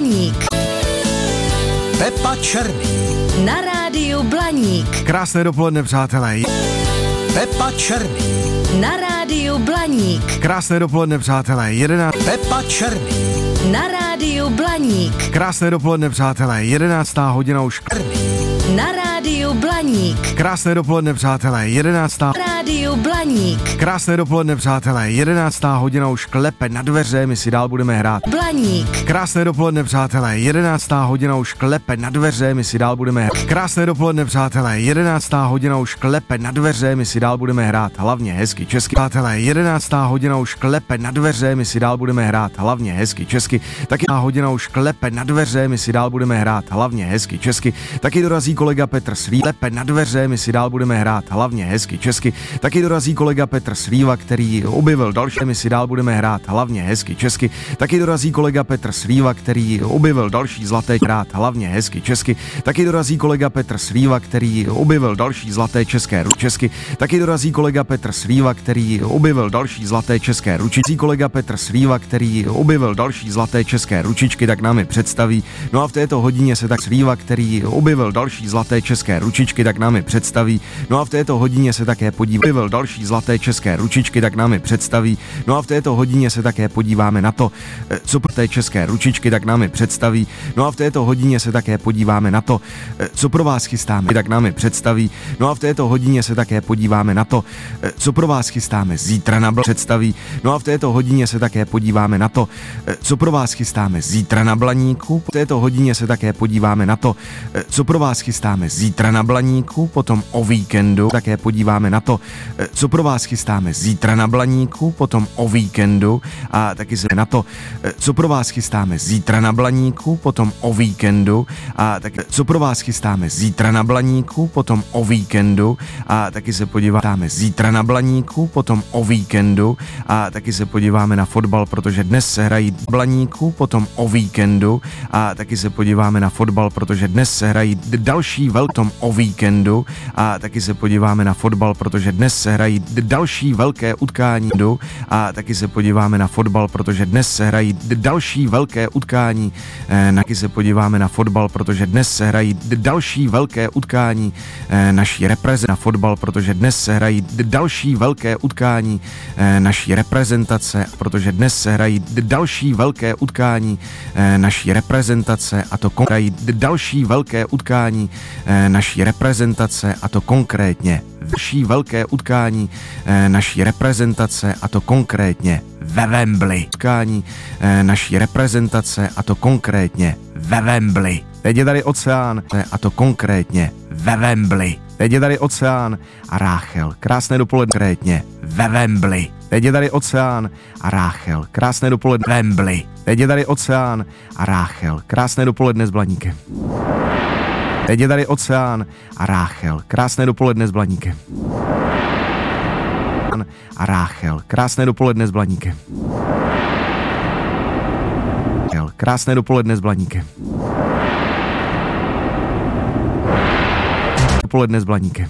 Blaník. Pepa Černý. Na rádiu Blaník. Krásné dopoledne, přátelé. Pepa Černý. Na rádiu Blaník. Krásné dopoledne, přátelé. 11. Pepa Černý. Na rádiu Blaník. Krásné dopoledne, přátelé. 11. hodina už. Na rádiu Blaník. Krásné dopoledne, přátelé. 11. Rádiu Blaník. Krásné dopoledne, přátelé. 11. hodina už klepe na dveře, my si dál budeme hrát. Blaník. Krásné dopoledne, přátelé. 11. hodina už klepe na dveře, my si dál budeme hrát. Krásné dopoledne, přátelé. 11. hodina už klepe na dveře, my si dál budeme hrát. Hlavně hezky česky. Přátelé, 11. hodina už klepe na dveře, my si dál budeme hrát. Hlavně hezky česky. Taky hodina už klepe na dveře, my si dál budeme hrát. Hlavně hezky česky. Taky dorazí kolega Petr Svíva. Klepe na dveře, my si dál budeme hrát. Hlavně hezky česky. Taky dorazí kolega Petr Svíva, který objevil další, my si dál budeme hrát. Hlavně hezky česky. Taky dorazí kolega Petr Svíva, který objevil další zlaté hrát. Hlavně hezky česky. Taky dorazí kolega Petr Svíva, který objevil další zlaté české ručesky. Taky dorazí kolega Petr Svíva, který objevil další zlaté české ručičky. Kolega Petr Svíva, který objevil další zlaté české ručičky, tak nám je představí. No a v této hodině se tak Svíva, který objevil další zlaté české ručičky, tak nám je představí. No a v této hodině se také objevil další zlaté české ručičky, tak nám je představí. No a v této hodině se také podíváme na to, co pro té české ručičky, tak nám je představí. No a v této hodině se také podíváme na to, co pro vás chystáme, tak nám je představí. No a v této hodině se také podíváme na to, co pro vás chystáme zítra na představí. No a v této hodině se také podíváme na to, co pro vás chystáme zítra na Blaníku. V této hodině se také podíváme na to, co pro vás chystáme zítra na Blaníku, potom o víkendu také podíváme na to, co pro vás chystáme zítra na Blaníku, potom o víkendu a taky se na to, co pro vás chystáme zítra na Blaníku, potom o víkendu a taky co pro vás chystáme zítra na Blaníku, potom o víkendu a taky se podíváme zítra na Blaníku, potom o víkendu a taky se podíváme na fotbal, protože dnes se hrají Blaníku, potom o víkendu a taky se podíváme na fotbal, protože dnes se hrají další velkom o víkendu a taky se podíváme na fotbal, protože dnes se hrají další velké utkání a taky se podíváme na fotbal, protože dnes se hrají další velké utkání. Taky se podíváme na fotbal, protože dnes se hrají další velké utkání naší reprezentace na fotbal, protože dnes se hrají další velké utkání naší reprezentace, protože dnes se hrají další velké utkání naší reprezentace a to hrají další velké utkání naší reprezentace a to konkrétně další velké utkání naší reprezentace a to konkrétně ve Wembley. Utkání naší reprezentace a to konkrétně ve Wembley. Teď je tady oceán a to konkrétně ve Wembley. Teď je tady oceán a Ráchel. Krásné dopoledne konkrétně ve Wembley. Teď je tady oceán a Ráchel. Krásné dopoledne Wembley. Teď je tady oceán a Ráchel. Krásné dopoledne s Blaníkem. Teď je tady oceán a Ráchel. Krásné dopoledne s Blaníkem. A Ráchel. Krásné dopoledne s Blaníkem. Krásné dopoledne s Blaníkem. Dopoledne s Blaníkem.